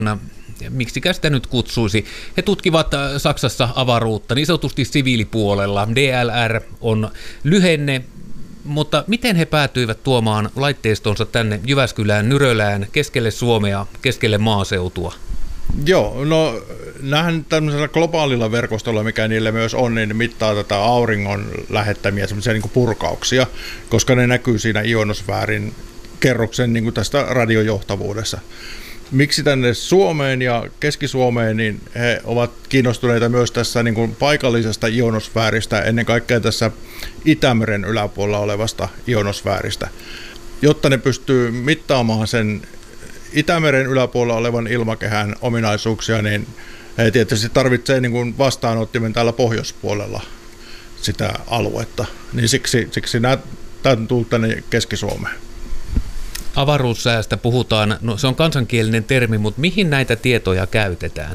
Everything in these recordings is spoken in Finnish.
Miksikä sitä nyt kutsuisi? He tutkivat Saksassa avaruutta, niin sanotusti siviilipuolella. DLR on lyhenne, mutta miten he päätyivät tuomaan laitteistonsa tänne Jyväskylään, Nyrölään, keskelle Suomea, keskelle maaseutua? Joo, no nähdään tämmöisellä globaalilla verkostolla, mikä niille myös on, niin mittaa tätä auringon lähettämiä semmoisia niin kuin purkauksia, koska ne näkyy siinä ionosfäärin kerroksen niin kuin tästä radiojohtavuudessa. Miksi tänne Suomeen ja Keski-Suomeen, niin he ovat kiinnostuneita myös tässä niin kuin paikallisesta ionosfääristä, ennen kaikkea tässä Itämeren yläpuolella olevasta ionosfääristä. Jotta ne pystyy mittaamaan sen Itämeren yläpuolella olevan ilmakehän ominaisuuksia, niin he tietysti tarvitsee niin kuin vastaanottimen täällä pohjoispuolella sitä aluetta. Niin siksi nämä on tullut tänne Keski-Suomeen. Avaruussäästä puhutaan, no se on kansankielinen termi, mutta mihin näitä tietoja käytetään?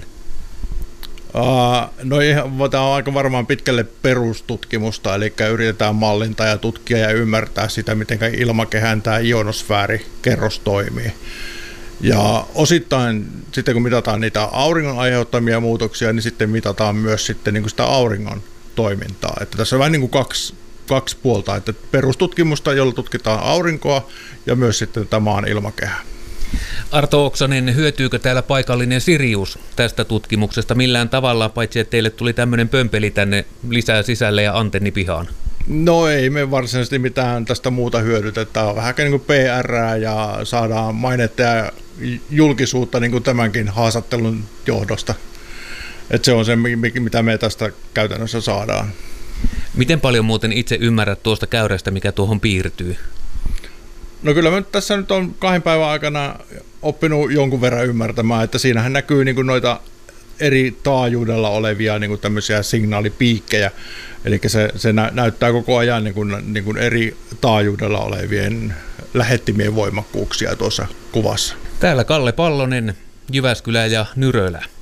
No tämä on aika varmaan pitkälle perustutkimusta, eli yritetään mallintaa ja tutkia ja ymmärtää sitä, miten ilmakehän tämä ionosfäärikerros toimii. Ja osittain sitten kun mitataan niitä auringon aiheuttamia muutoksia, niin sitten mitataan myös sitten niin kuin sitä auringon toimintaa. Että tässä on vähän niin kuin kaksi puolta, että perustutkimusta, jolla tutkitaan aurinkoa ja myös sitten tätä maan ilmakehää. Arto Oksanen, hyötyykö täällä paikallinen Sirius tästä tutkimuksesta millään tavalla, paitsi että teille tuli tämmöinen pömpeli tänne lisää sisälle ja antenni pihaan? No ei me varsinaisesti mitään tästä muuta hyödytä. Tämä on vähän niin kuin PR ja saadaan mainetta ja julkisuutta niin kuin tämänkin haastattelun johdosta. Että se on se, mitä me tästä käytännössä saadaan. Miten paljon muuten itse ymmärrät tuosta käyrästä, mikä tuohon piirtyy? No kyllä mä tässä nyt on 2 päivän aikana oppinut jonkun verran ymmärtämään, että siinähän näkyy niin kuin noita eri taajuudella olevia niin kuin tämmöisiä signaalipiikkejä. Eli se näyttää koko ajan niin kuin eri taajuudella olevien lähettimien voimakkuuksia tuossa kuvassa. Täällä Kalle Pallonen, Jyväskylä ja Nyrölä.